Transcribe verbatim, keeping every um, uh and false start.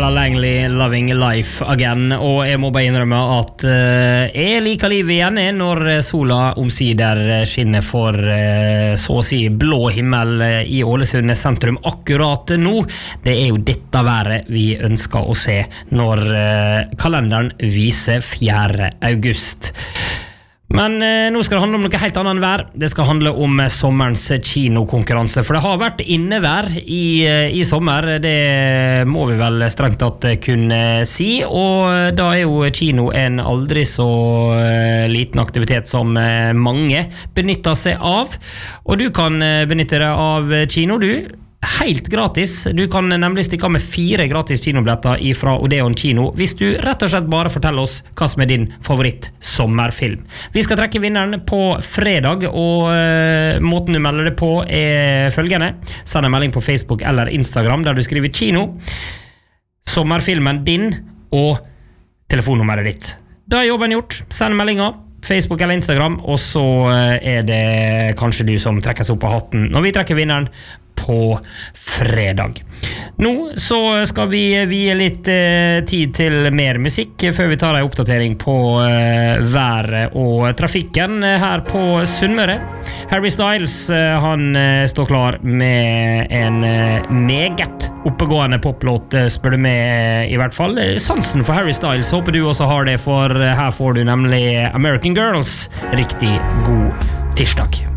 Ella Langley, Loving Life Again. Og jeg må bare innrømme at uh, jeg liker livet igjen når sola omsider skinner for uh, så å si blå himmel i Ålesund sentrum akkurat nå. Det er jo dette været vi ønsker å se når uh, kalenderen viser fjerde august. Men eh, nå skal det handle om noe helt annet enn vær. Det skal handle om eh, sommerens kinokonkurranse, for det har vært innevær i, eh, i sommer, det må vi vel strengt tatt kunne si, og da er jo kino en aldri så eh, liten aktivitet som eh, mange benytter seg av, og du kan eh, benytte deg av kino, du. Helt gratis. Du kan nemlig stikke av med fire gratis kinobilletter fra Odeon Kino hvis du rett og slett bare forteller oss hva som er din favoritt sommerfilm. Vi skal trekke vinneren på fredag, og uh, måten du melder det på er følgende. Send en melding på Facebook eller Instagram der du skriver kino, sommerfilmen din og telefonnummeret ditt. Da er jobben gjort. Send meldinga. Facebook eller Instagram, og så er det kanskje du som trekker seg opp av hatten når vi trekker vinneren på fredag. Nå så skal vi vie litt eh, tid til mer musikk før vi tar en oppdatering på eh, været og trafikken her på Sunnmøre. Harry Styles, eh, han eh, står klar med en eh, meget oppegående poplåt, spør du med i hvert fall. Sansen for Harry Styles håper du også har det, for her får du nemlig American Girls. Riktig god tirsdag.